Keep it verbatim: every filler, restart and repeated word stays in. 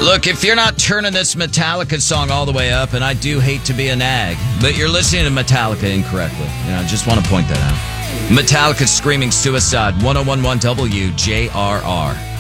Look, if you're not turning this Metallica song all the way up, and I do hate to be a nag, but you're listening to Metallica incorrectly. You know, I just want to point that out. Metallica Screaming Suicide, one oh one point one W J R R.